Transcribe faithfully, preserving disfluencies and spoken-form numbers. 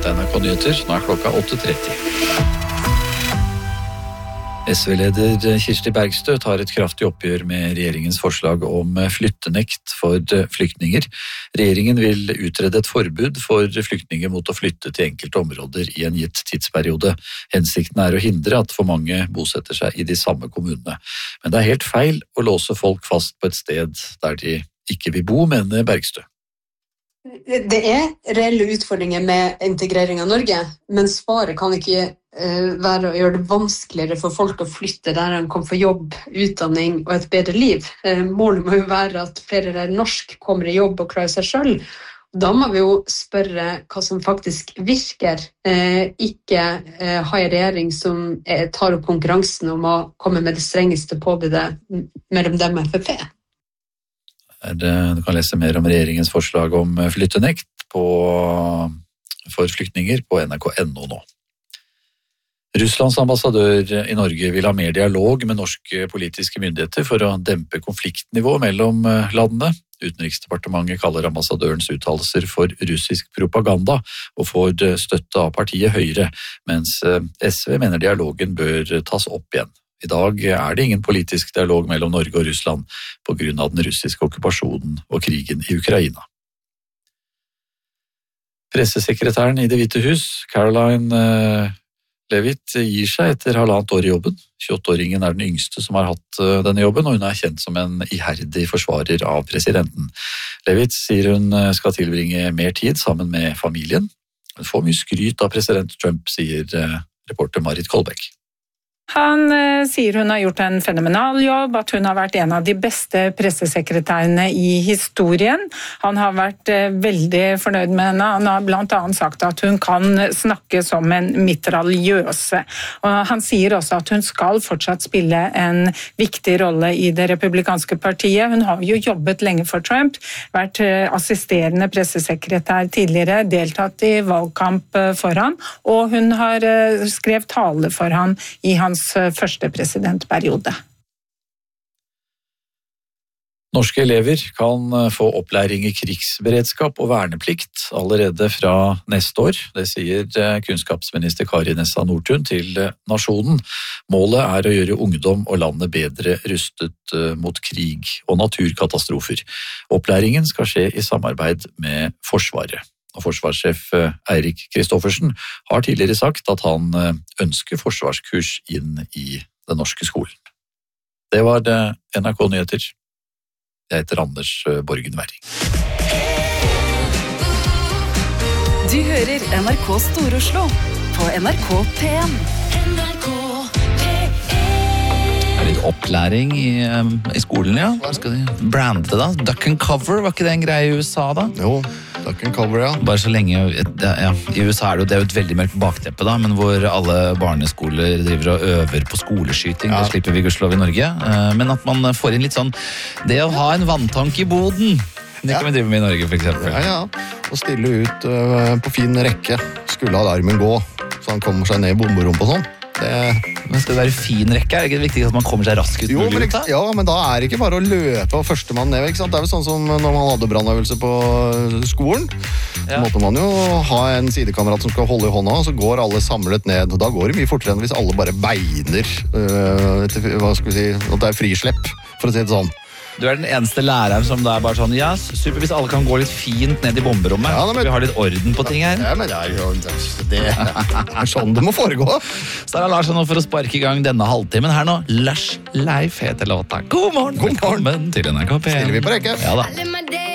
Dette er N R K Nyheter, nå er klokka åtte tretti. S V-leder Kirsti Bergstø tar et kraftig oppgjør med regjeringens forslag om flyttenekt for flyktninger. Regjeringen vil utrede et forbud for flyktninger mot å flytte til enkelte områder i en gitt tidsperiode. Hensikten er å hindre at for mange bosetter seg i de samme kommunene. Men det er helt feil å låse folk fast på et sted der de ikke vil bo, mener Bergstø. Det er reelle utfordringer med integrering av Norge, men svaret kan ikke være å gjøre det vanskeligere for folk å flytte der de kan få jobb, utdanning og et bedre liv. Målet må jo være at flere der norsk kommer i jobb og klarer seg selv. Da må vi jo spørre hva som faktisk virker, ikke ha en regjering som tar opp konkurransen om å komme med det strengeste påbudet mellom dem og F F P. Du kan lese mer om regjeringens forslag om flyttenekt på, for flyktninger på N R K punktum N O nå. Russlands ambassadør i Norge vil ha mer dialog med norske politiske myndigheter for å dempe konfliktnivået mellom landene. Utenriksdepartementet kaller ambassadørens uttalelser for russisk propaganda og får støtte av partiet Høyre, mens S V mener dialogen bør tas opp igjen. I dag er det ingen politisk dialog mellom Norge og Russland på grunn av den russiske okkupasjonen og krigen i Ukraina. Pressesekretæren i Det hvite hus, Caroline Levitt, gir seg etter halvannet år i jobben. tjueåtte-åringen er den yngste som har hatt denne jobben, og hun er kjent som en iherdig forsvarer av presidenten. Levitt sier hun skal tilbringe mer tid sammen med familien. Hun får mye skryt av president Trump, sier reporter Marit Kolbæk. Han eh, sier hun har gjort en fenomenal jobb, at hun har vært en av de beste pressesekretærene i historien. Han har vært eh, veldig fornøyd med henne. Han har blant annet sagt at hun kan snakke som en mitraljøse. Og han sier også at hun skal fortsatt spille en viktig rolle i det republikanske partiet. Hun har jo jobbet lenge for Trump, vært eh, assisterende pressesekretær tidligere, deltatt i valgkamp eh, for ham, og hun har eh, skrevet tale for ham i hans første presidentperiode. Norske elever kan få opplæring i krigsberedskap og verneplikt allerede fra neste år. Det sier kunnskapsminister Kari Nessa Nordtun til Nationen. Målet er å gjøre ungdom og landet bedre rustet mot krig og naturkatastrofer. Opplæringen skal skje i samarbeid med Forsvaret. Og forsvarssjef Eirik Kristoffersen har tidligere sagt at han ønsker forsvarskurs inn i den norske skolen. Det var det N R K Nyheter. Jeg heter Anders Borgen Werring. Du hører N R K Stor-Oslo på N R K P en. Det er litt opplæring i, i skolen, ja. Hva skal de brande det da? Duck and cover, var ikke det en greie i U S A da? Jo, duck and cover, ja. Bare så lenge, ja, i U S A er det jo, det er jo et veldig mørkt bakteppe da, men hvor alle barneskoler driver og øver på skoleskyting, ja. Det slipper vi gudskjelov i Norge. Men at man får inn litt sånn, det å ha en vanntank i boden, det kan ja. Vi drive med i Norge for eksempel. Ja, ja. Og stille ut uh, på fin rekke, skulle alarmen gå, så han kommer seg ned i bomberommet og sånn. Det... Men skal det være fin rekke? Er det ikke viktig at man kommer seg raskest jo, mulig ut da? Ja, men da er det ikke bare å løpe og førstemann ned, ikke sant? Det er jo sånn som når man hadde brannøvelse på skolen. Så ja. Måtte man jo ha en sidekamerat som skal holde i hånda, og så går alle samlet ned. Og da går det mye fortere enn hvis alle bare beiner, øh, etter, hva skal vi si, at det er frislepp, for å si det sånn. Du er den eneste læreren som da er bare sånn, ja, super hvis alle kan gå litt fint ned i bomberommet, ja, men... vi har litt orden på ting her. Ja, men det er jo det er sånn det må foregå. Sara Larsson nå for å sparke i gang denne halvtimen her nå. Lush Life heter låta. God morgen, God morgen. Velkommen til N R K P en. Stiller vi på rekke. Ja da.